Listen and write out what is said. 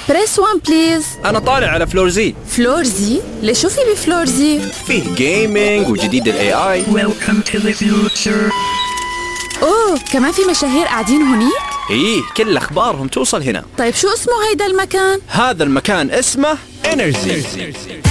بريس 1 بليز. أنا طالع على فلور زي. فلور زي؟ ليش شو في بفلور زي؟ فيه جيمينج وجديد ال AI. Welcome to the future. أوه كمان في مشاهير قاعدين هونيك؟ إيه كل أخبارهم توصل هنا. طيب شو اسمه هيدا المكان؟ هذا المكان اسمه Energy.